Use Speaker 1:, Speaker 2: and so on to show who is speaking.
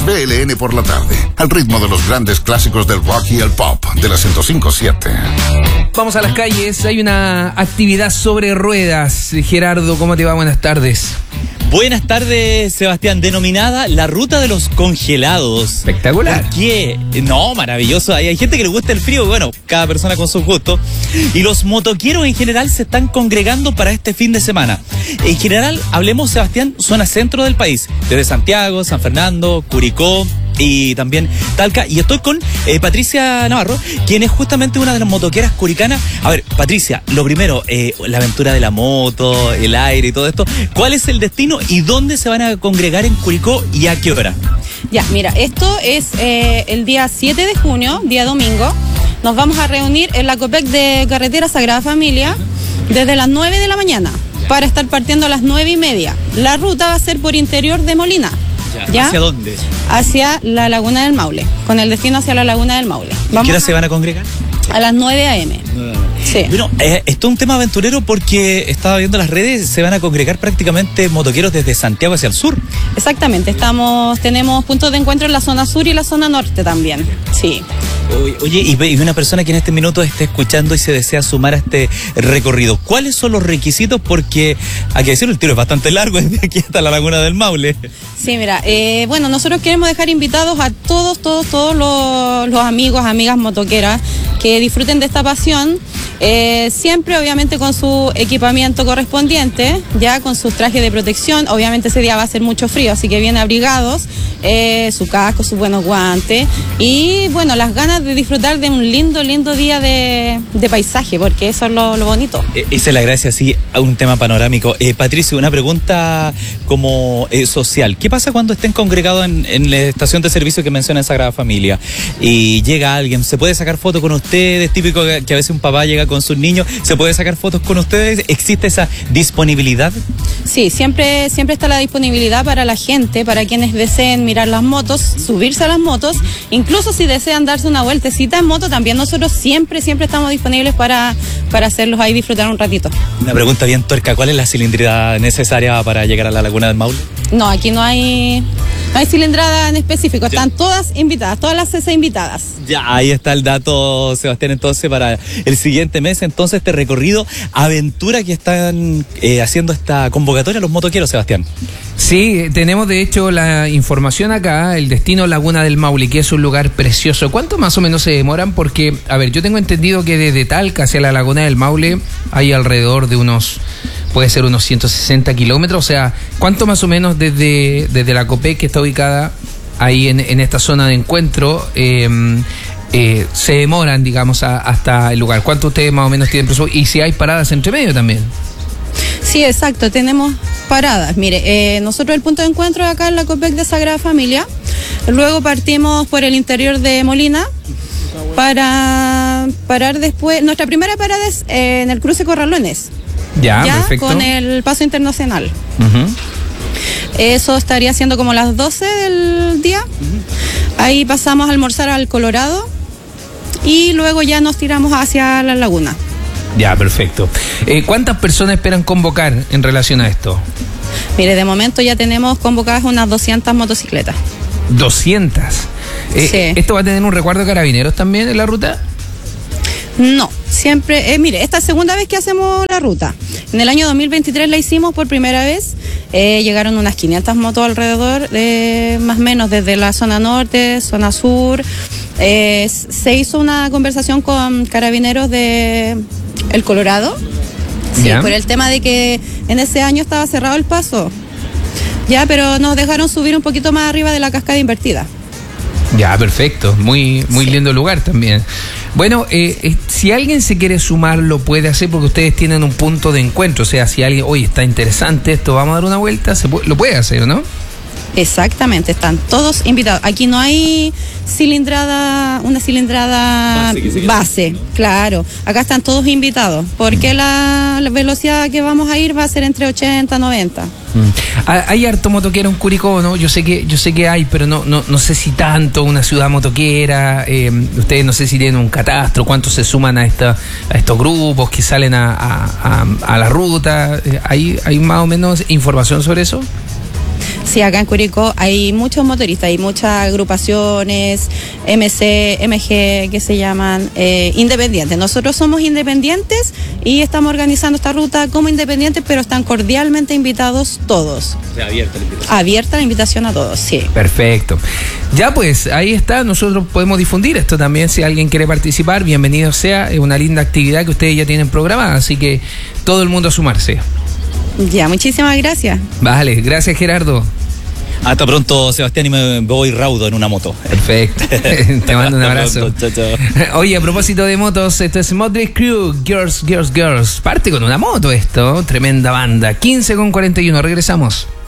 Speaker 1: VLN por la tarde, al ritmo de los grandes clásicos del rock y el pop de la 105.7.
Speaker 2: Vamos a las calles, hay una actividad sobre ruedas. Gerardo, ¿cómo te va? Buenas tardes.
Speaker 3: Buenas tardes, Sebastián. Denominada la ruta de los congelados.
Speaker 2: Espectacular.
Speaker 3: ¿Por qué? No, maravilloso. Hay gente que le gusta el frío, bueno, cada persona con sus gustos. Y los motoqueros en general se están congregando para este fin de semana. En general, hablemos, Sebastián, zona centro del país. Desde Santiago, San Fernando, Curicó y también Talca. Y estoy con Patricia Navarro, quien es justamente una de las motoqueras curicanas. A ver, Patricia, lo primero, la aventura de la moto, el aire y todo esto. ¿Cuál es el destino y dónde se van a congregar en Curicó y a qué hora?
Speaker 4: Ya, mira, esto es el día 7 de junio, día domingo. Nos vamos a reunir en la COPEC de Carretera Sagrada Familia desde las 9 de la mañana para estar partiendo a las 9:30. La ruta va a ser por interior de Molina. ¿Ya?
Speaker 3: ¿Hacia dónde?
Speaker 4: Hacia la Laguna del Maule, con el destino hacia la Laguna del Maule.
Speaker 3: ¿A qué hora se van a congregar?
Speaker 4: A las 9 a.m. Sí.
Speaker 3: Bueno, esto es un tema aventurero porque estaba viendo las redes, se van a congregar prácticamente motoqueros desde Santiago hacia el sur.
Speaker 4: Exactamente, tenemos puntos de encuentro en la zona sur y la zona norte también. Sí.
Speaker 3: Oye, y una persona que en este minuto esté escuchando y se desea sumar a este recorrido, ¿cuáles son los requisitos? Porque, hay que decirlo, el tiro es bastante largo desde aquí hasta la Laguna del Maule.
Speaker 4: Sí, mira, bueno, nosotros queremos dejar invitados a todos los amigos, amigas motoqueras que disfruten de esta pasión, siempre obviamente con su equipamiento correspondiente, ya con sus trajes de protección. Obviamente ese día va a ser mucho frío, así que bien abrigados, su casco, sus buenos guantes y bueno, las ganas de disfrutar de un lindo día de paisaje, porque eso es lo bonito.
Speaker 3: Esa es la gracia, sí, a un tema panorámico. Patricio, una pregunta como social. ¿Qué pasa cuando estén congregados en la estación de servicio que menciona en Sagrada Familia y llega alguien? ¿Se puede sacar fotos con ustedes? Típico que a veces un papá llega con sus niños. ¿Se puede sacar fotos con ustedes? ¿Existe esa disponibilidad?
Speaker 4: Sí, siempre está la disponibilidad para la gente, para quienes deseen mirar las motos, subirse a las motos, incluso si desean darse una vueltecita en moto, también nosotros siempre estamos disponibles para hacerlos ahí disfrutar un ratito. Una
Speaker 3: pregunta bien tuerca, ¿cuál es la cilindrada necesaria para llegar a la Laguna del Maule?
Speaker 4: No, aquí no hay cilindrada en específico, están todas invitadas, todas las CC invitadas.
Speaker 3: Ya, ahí está el dato, Sebastián, entonces para el siguiente mes, entonces este recorrido aventura que están haciendo esta convocatoria los motoqueros, Sebastián.
Speaker 2: Sí, tenemos de hecho la información acá, el destino Laguna del Maule, que es un lugar precioso. ¿Cuánto más o menos se demoran? Porque, a ver, yo tengo entendido que desde Talca hacia la Laguna del Maule hay alrededor de puede ser unos 160 kilómetros, o sea, ¿cuánto más o menos desde la COPEC, que está ubicada ahí en esta zona de encuentro, se demoran, digamos, hasta el lugar? ¿Cuánto ustedes más o menos tienen presupuesto? Y si hay paradas entre medio también.
Speaker 4: Sí, exacto, tenemos paradas. Mire, nosotros el punto de encuentro es acá en la COPEC de Sagrada Familia. Luego partimos por el interior de Molina para parar después. Nuestra primera parada es en el cruce Corralones.
Speaker 2: Ya, perfecto.
Speaker 4: Con el paso internacional.
Speaker 2: Uh-huh.
Speaker 4: Eso estaría siendo como las 12 del día. Ahí pasamos a almorzar al Colorado y luego ya nos tiramos hacia la laguna.
Speaker 2: Ya, perfecto. ¿Cuántas personas esperan convocar en relación a esto?
Speaker 4: Mire, de momento ya tenemos convocadas unas 200 motocicletas.
Speaker 2: ¿200?
Speaker 4: Sí.
Speaker 2: ¿Esto va a tener un recuerdo de carabineros también en la ruta?
Speaker 4: No, siempre, mire, esta es la segunda vez que hacemos la ruta. En el año 2023 la hicimos por primera vez. Llegaron unas 500 motos alrededor, más o menos desde la zona norte, zona sur. Se hizo una conversación con carabineros de El Colorado. Sí, por el tema de que en ese año estaba cerrado el paso. Ya, pero nos dejaron subir un poquito más arriba de la cascada invertida.
Speaker 2: Ya, perfecto. Muy lindo lugar también. Bueno, si alguien se quiere sumar, lo puede hacer porque ustedes tienen un punto de encuentro. O sea, si alguien, oye, está interesante esto, vamos a dar una vuelta, lo puede hacer, ¿no?
Speaker 4: Exactamente, están todos invitados. Aquí no hay una cilindrada base, claro. Acá están todos invitados, porque la velocidad que vamos a ir va a ser entre 80 y 90.
Speaker 2: Hay harto motoquero en Curicó, ¿no? Yo sé que hay, pero no sé si tanto, una ciudad motoquera. Ustedes no sé si tienen un catastro, cuántos se suman a estos grupos que salen a la ruta. ¿Hay más o menos información sobre eso?
Speaker 4: Sí, acá en Curicó hay muchos motoristas, hay muchas agrupaciones, MC, MG, que se llaman independientes. Nosotros somos independientes y estamos organizando esta ruta como independientes, pero están cordialmente invitados todos.
Speaker 3: O sea, abierta la invitación.
Speaker 4: Abierta la invitación a todos, sí.
Speaker 2: Perfecto. Ya pues, ahí está, nosotros podemos difundir esto también, si alguien quiere participar, bienvenido sea, es una linda actividad que ustedes ya tienen programada, así que todo el mundo a sumarse.
Speaker 4: Ya, muchísimas gracias.
Speaker 2: Vale, gracias Gerardo.
Speaker 3: Hasta pronto, Sebastián, y me voy raudo en una moto.
Speaker 2: Perfecto. Te mando un abrazo.
Speaker 3: Hasta pronto, chao.
Speaker 2: Oye, a propósito de motos, esto es Motley Crue, Girls, Girls, Girls. Parte con una moto esto, tremenda banda. 15:41, regresamos.